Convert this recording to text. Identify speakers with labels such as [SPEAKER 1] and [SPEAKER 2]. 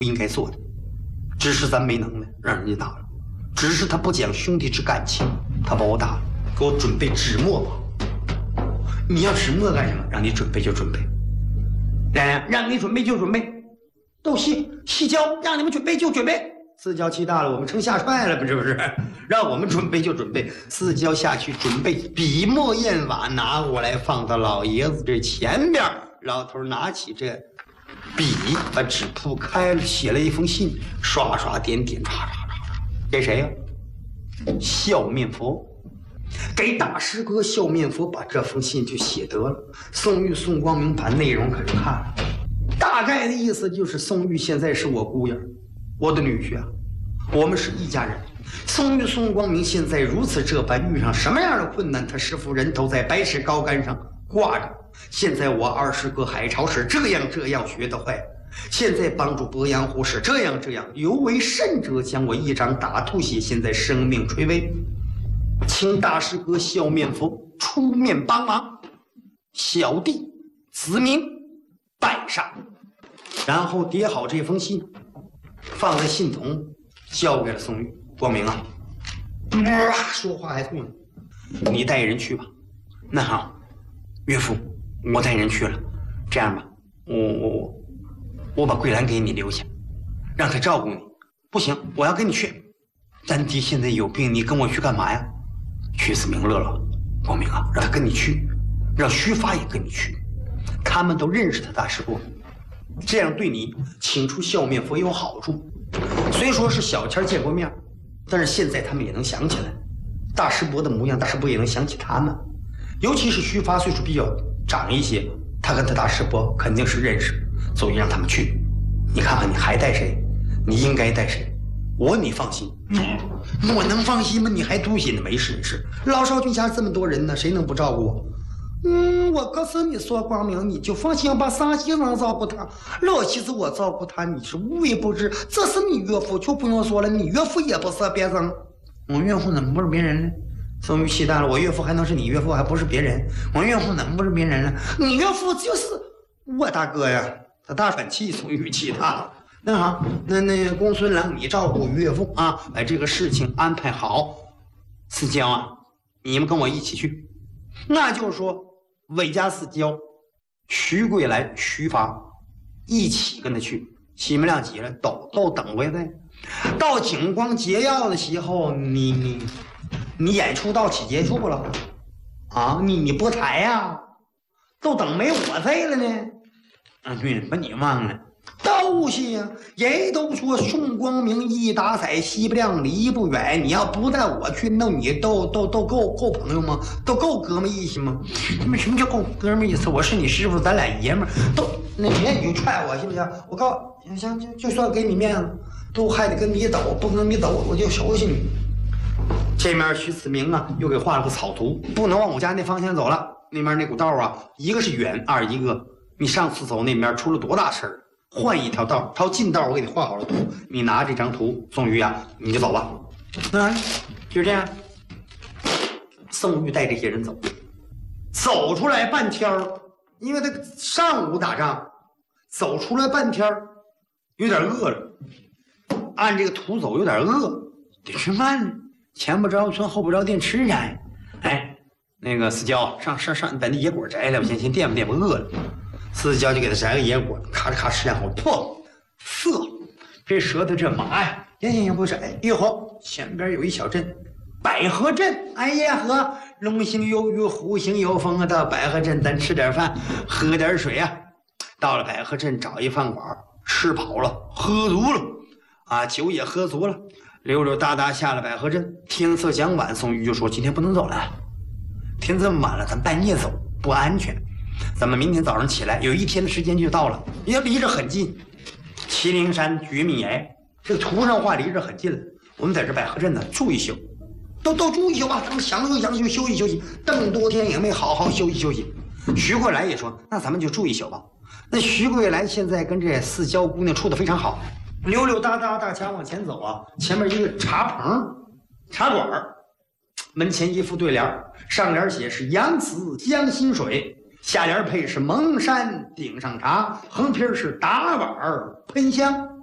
[SPEAKER 1] 应该做的，只是咱没能耐让人家打了，只是他不讲兄弟之感情，他把我打了，给我准备纸墨吧。你要纸墨干什么？让你准备就准备，让你准备就准备，斗细交，让你们准备就准备。四交气大了，我们成下踹了，是不是？让我们准备就准备，四交下去准备，笔墨砚瓦拿过来放到老爷子这前边，老头拿起这笔，把纸铺开了，写了一封信，刷刷点点，唰唰唰唰，给谁呀？笑面佛，给大师哥笑面佛，把这封信就写得了。宋玉、宋光明把内容可是看了，大概的意思就是宋玉现在是我姑爷，我的女婿啊，我们是一家人。宋玉、宋光明现在如此这般，遇上什么样的困难，他师傅人头在百尺高杆上挂着。现在我20个海潮是这样学得坏，现在帮助鄱阳湖是这样，尤为甚者，将我一掌打吐血，现在生命垂危，请大师哥笑面佛出面帮忙，小弟子明拜上。然后叠好这封信，放在信筒，交给了宋玉。光明啊，说话还痛呢，你带人去吧。那好，岳父，我带人去了。这样吧，我把桂兰给你留下，让她照顾你。不行，我要跟你去。丹迪现在有病，你跟我去干嘛呀？去死明乐了。光明啊，让他跟你去，让徐发也跟你去，他们都认识他大师伯，这样对你请出笑面佛有好处。虽说是小钱见过面，但是现在他们也能想起来大师伯的模样，大师伯也能想起他们。尤其是徐发岁数比较长一些，他跟他大师伯肯定是认识，所以让他们去。你看看你还带谁？你应该带谁？你放心。我能放心吗？你还嘟心呢？没事没事，老少军下这么多人呢，谁能不照顾我？我告诉你说，光明，你就放心把桑西让照顾他，老妻子我照顾他，你是无微不至。这是你岳父，就不用说了，你岳父也不是别人。我岳父怎么不是别人呢？宋玉气大了，我岳父还能是你岳父，还不是别人？我岳父怎么不是别人呢？你岳父就是我大哥呀！他大喘气，宋玉气大了。那好，那公孙郎，你照顾岳父啊，把这个事情安排好。四娇啊，你们跟我一起去。那就是说，韦家四娇、徐桂兰、徐发一起跟他去。西门亮急了，都等回来。到景光结要的时候，你演出到起结束了啊？你播台呀？都等没我在了呢。对了，把你忘了。都是呀，人都说宋光明一打伞，西不亮离不远。你要不带我去，那你都够朋友吗？都够哥们义气吗？什么叫够哥们义气？我是你师傅，咱俩爷们儿，都那别你就踹我行不行？我告诉你，行，就算给你面子，都还得跟你走，不跟你走我就收拾你。这面徐子明啊，又给画了个草图，不能往我家那方向走了。那边那股道啊，一个是远，二一个你上次走那边出了多大事儿。换一条道，朝近道我给你画好了图，你拿这张图，宋玉啊，你就走吧。就这样。宋玉带这些人走出来半天儿，因为他上午打仗，走出来半天儿，有点饿了。按这个图走有点饿，得吃饭呢。前不着村后不着店，吃啥呀？哎，那个四娇，上，把那野果摘了，我先垫吧，饿了。四娇就给他摘个野果，咔嚓吃两口，破色，这舌头这麻呀！行，不是，玉侯前边有一小镇，百合镇。哎呀呵，龙行有雨，虎行有风啊！到百合镇咱吃点饭，喝点水啊！到了百合镇找一饭馆，吃饱了，喝足了，啊，酒也喝足了，溜溜达达下了百合镇。天色将晚，宋玉就说：“今天不能走了，天这么晚了，咱半夜走不安全。咱们明天早上起来，有一天的时间就到了，也离着很近。麒麟山绝密崖，这个图上画离着很近了。我们在这百合镇呢住一宿，都住一宿吧，咱们享受休息。这么多天也没好好休息。徐桂兰也说，那咱们就住一宿吧。那徐桂兰现在跟这四娇姑娘处得非常好，溜溜达达大家往前走啊，前面一个茶棚、茶馆，门前一副对联，上联写是扬子江心水。下联配是蒙山顶上茶，横批是打碗喷香。